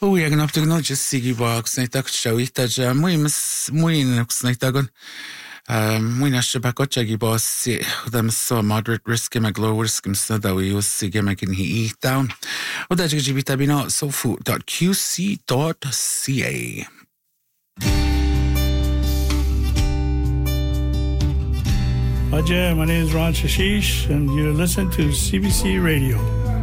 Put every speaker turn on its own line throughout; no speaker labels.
jak na pewno just sigi box na tak szałita, że mój nukснайтагон mój nasz bakoczegi boss tam so moderate risk mag low risk msnadawi usige magin hi down odać gdzie vitamino sofu.qc.ca.
Hi, my name is Ron Shashish, and you listen to CBC Radio.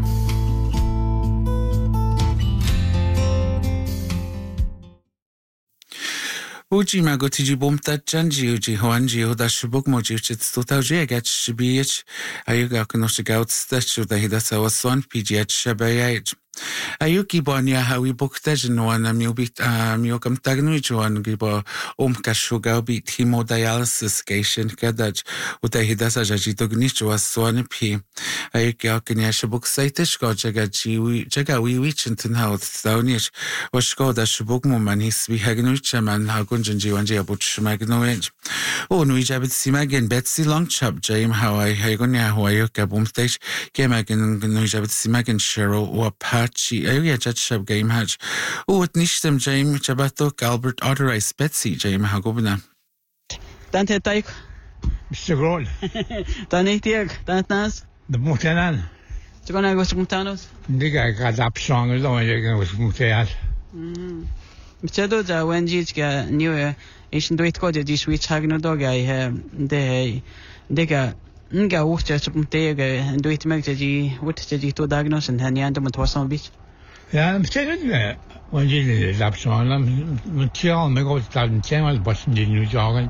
Uji mago tiji bumta janji uji hoanji uda shubuk moji uchit stutauji agat shibiyech ayuga kunoshigaut stachu da hidasa waswan pijat shabayaj. Ayuki bonia hawi buktaj noana miokam tagnu juan gibo kashuga bit hemodialysis station kadaj uda hidasa jaji dognichu waswan pi ayuki aknya shubuk saitish go jaga wichin haut staunish washkoda shubuk muman hisbi hagnu chaman hagun janji abut shmagnuj nui jabit simagen Betsy Longchop jaim hawai hagunya hawayo kabumtesh kemagen nui jabit simagen Cheryl wapa Ayuya Jatshab game hatch. It nishtem James Chabatok Albert Otterice Betsy James Hagobna.
Dante Taik.
Mr. Grohl.
Danetiak, Dantas.
The Mutanan.
To go to Mutanos?
Nigga got up strong alone, you was Mutat.
Mchedo da Wenjika new Asian do it code this switch Hagno dog I have the Nga uchte som tege en do it meg die wat die to diagnose en han yanda met was on beach.
Ja, betekent want je lap zo aan met jou met goed dat een channel was die nu jagen.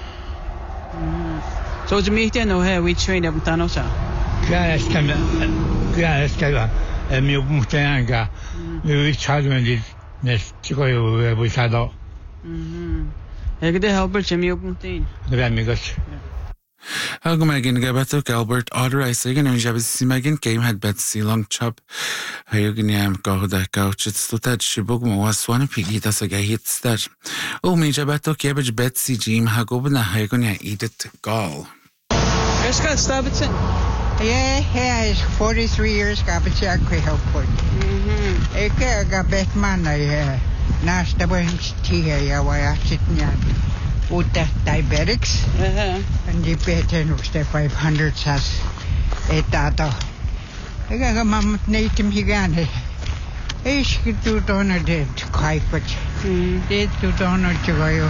So the meeting no here we train up Tanosa.
Ja, es kan mi moet anga. We chargen dit net chico we sado.
Ik de helper je mi op meteen.
De ben mi gas.
Hagumagin gabatok Albert Otterice again and jabit simagin game had Betsy Longchop Hayuginiam goda gauchit stutad shibugmo was one pigita saga hit stat. Mi jabatok yabaj Betsy Jim Hagobna Hagunia Edith Gall.
Scott Stabbitson.
Yeah, he's 43 years Gabatia Crehelport. Eke Gabetman, Nash the Wings tea, Yawayachitnian. With the diabetics, and the pattern was the 500s as a data. I got a mammoth native Higane. I should do donor did Kuipert. Did to donor Chigoyo.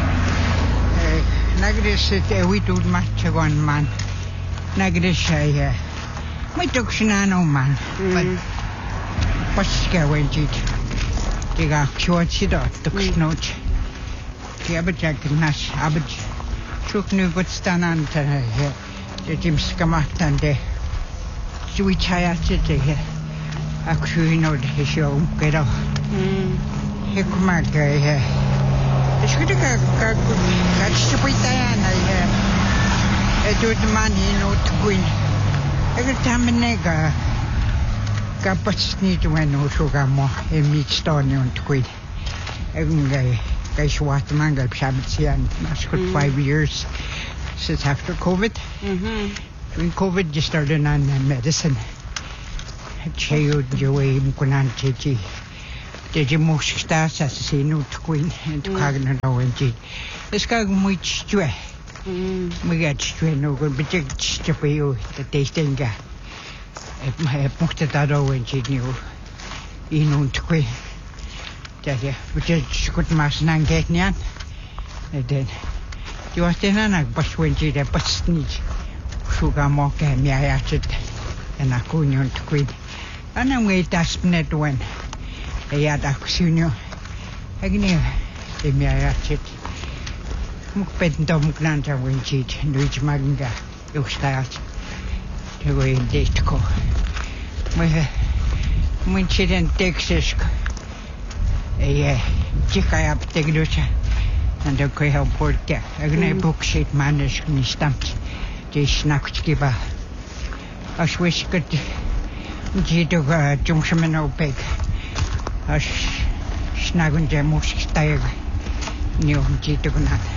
Nagris, we do much of one man. Nagris, we took Shinano man. But what's going to you got cured it out, took snout. Abajak Nash Abaj took new good stand on the Jim Skamatan de Suichayat here. Actually, no, the show get off. Hikumak here. The Scritica got stupid Diana here. I do the money, no to queen. Every time a nigger got but need to win no sugar more and meat stone on to queen. Every day. I swat manga Shabbatsian. That's good 5 years since after COVID. When COVID just started on medicine. Chayo Joey Mukunanchi. Did you most stars as say no to Queen and to Cagna ONG? This guy much joy. We got straight no good, but just to pay you the tasting guy. I put that ONG new. You know to Queen. Ja, but je kunt maar snel kijken. Dan, je was in een baswentje dat past niet. Zo gaan maken, mij uitzet en dan kon je het kwijt. En dan weet dat net doen. Ja, dat zien je. Ik niet, die mij uitzet. Moet bent dan moet naar dat wentje, doe je maar niet. Je staat, je weet dit ko. Maar moet je dan Texas. Chica up the Glucha and the Quail Port. A good book sheet managed me stamped. They snapped giver. I wish good Jito Junction Opeg. A snagging the most tired new Jito.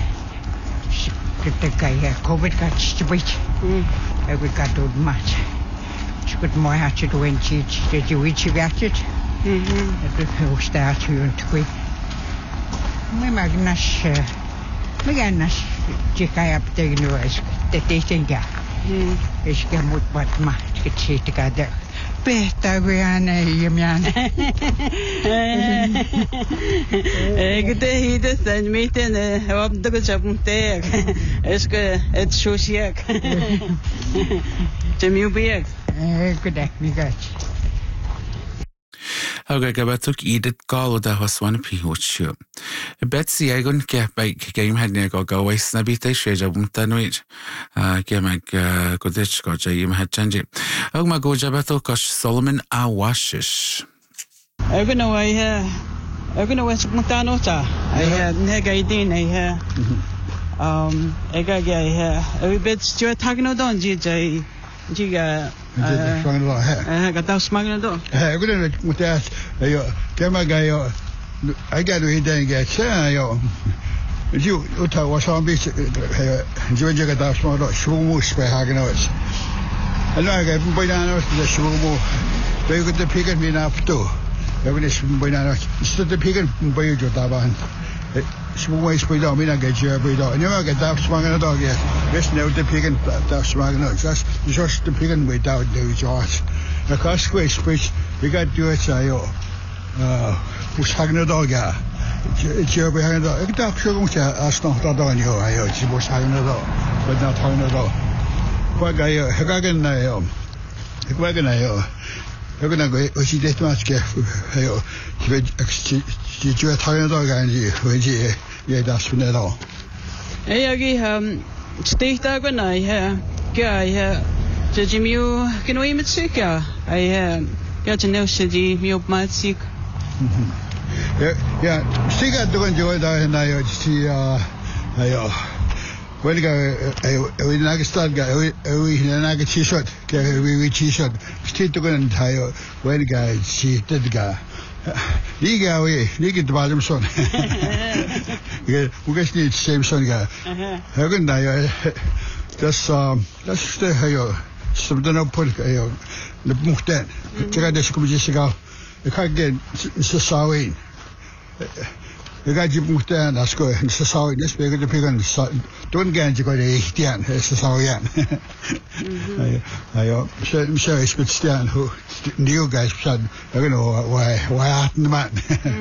The guy COVID got stupid. I got old much. It's good more hatchet when did you reach you got it? Het staat u een twee. Maar magnas, maganas, jika op tegen nu is, dat is een ja. Is je moet wat maar, het zit ik aan de. Beta gaan je man.
Ik deed het dan met een op de chapter. Is que het sociaal. Te nieuw beek.
Ik denk niet dat.
Aga gabatuk idet galo da haswan pihochu. Betsy agon ke by game had ne go waste na bite sheja bumtanwich. Ke mag kodech go jayim had change. Og ma go jabato kosh Solomon Awashish.
Agno agno was mutano ta. Ne gaidin ega ga bit stu tagno don ji Jiga gata smagna do.
Ik ben moet yo kema ga yo. I got to hit and get yo. You uta was on beach jo jaga da small shumu spe hagnos. And I got boyana the shumu. They got the pick me up too. Every boyana stood the pick and boy jo taban. Shumu is boy me na get you boy do. And you get da smagna dog yet. Best now the pick and da smagna. Just the pick and without the George. The cost way speech we got to it yo. Hoe hangende dag ja. Je bij hangende dag. Ik dacht zo moet je als nog dat dan joh. Ayo, je moet hangende dag. Wat nou hangende dag. Wat ga je? Ik ga gaan naar joh. Ik ga gaan naar joh. Ik ga naar als je dit maakt je. Ayo, je weet je weet hangende dag gaan je. Weet je dat is net al.
Hey, steek daar gaan naar ja. Je Jimmy, kunnen we met ziek ja. Ja, je nou zit je mee op maat ziek.
Ja, zeker doen je daar naar je zie ayo. Wanneer we naar de stad gaan, we naar de t-shirt, we t-shirt. Steeds doen het ayo. Wanneer zie dit ga. Die ga we, die gaat waarom zo. Hoe is niet same zo ga. Hebben daar je dat is de ayo. Something op put ayo. De mochten. Ik ga dus komen je gaan. Ik ga gaan se sawen. Ik ga je moeten dat go se sawen. Dus we gaan de pigen doen gaan je go de echtjan se sawen. Ayo, zo is het staan hoe nieuw guys zijn. Ik know why hatten man.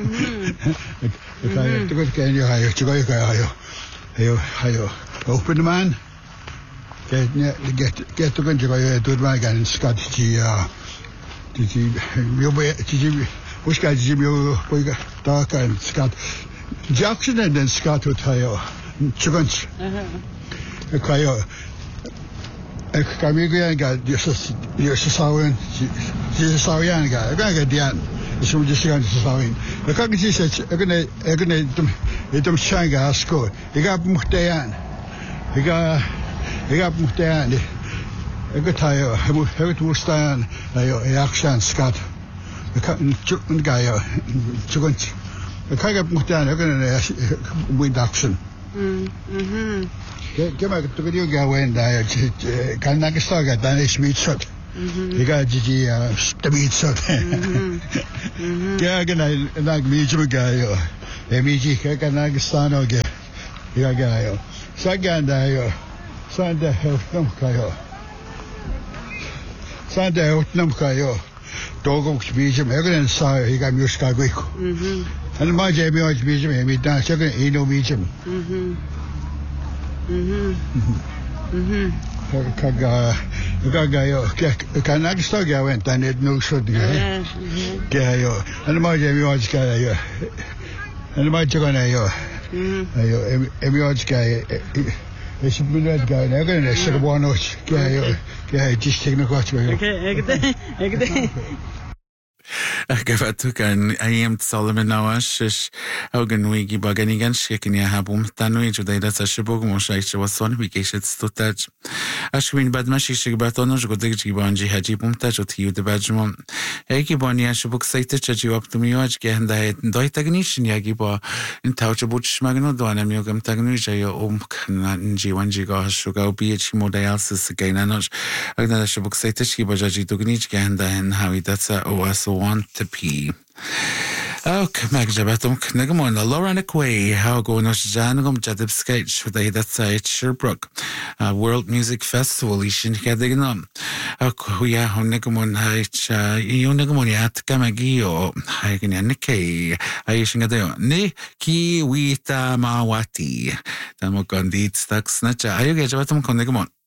Ik ga je toch gaan je ayo, je ga ayo. Open the man. Get to gaan je doen maar gaan strategie which guy Jimmy dark and Scott Jackson and then Scott would tell chickens. Okay, I got you're Sasawian, Sasawian guy. I got the end. It's from just going to Sasawian. The cockatoo said, I'm going to Shanga school. You got Muhtayan. You got Muhtayan. Ik ga tayo, het moet staan, action Scott. Ik ga je, chukent. Ik ga het moet aan, ik ga win action. Kijk maar, toen je gaat win daar, kan ik zeggen dan is meet shot. Ik ga je de meet shot. Kijk naar meet je ga je, meet je kijk naar staan ook. Ik ga je, zeggen daar je, zijn de helft ga je. Santa Hotnam Kayo. Dogo Bijam, Egan saw he got Muskago. And my Jamie was Bijam, he done second Eno Bijam. Kagayo, Kanagastoga went and it no should Gayo. And my Jamie was Gayo. And my Jaganayo. Emiotska. It's been that guy. I'm going to say one or just take the watch.
Okay.
Gafatuk an ayam Solomon Awashish Hogan Wigi Baganigan shaking ya habum tanui juday that's a shibog moshaich was one week it's to touch Ashwin Badmashi Shigbatonoj Godig Banji Haji Bumtaj of you the Bajmon Eki Bonia Shibuk Saita Chaji up to Mioj Ganda Doitagnishin Yagiba in Tauchabuch Magno Donam Yogam Tagnuja Nji Wanjiga Sugar BH Modalsis again Anoj Agna Shibuk Saita Shibajaji Dugnich Ganda and how that's a OSO want to pee. Ok, magjabatum knagamon, Lorana Quay, how go no janagum jadib sketch with the side Sherbrooke, World Music Festival, Ishin Hedignum. Ok, we are Honegamon Haich, Unigamoniat Gamagio, Haganyanike, Aishingadeo, Ne Ki Wita Mawati, Tamokondit Stuck Snatcher, Ayugajabatum Konegamon.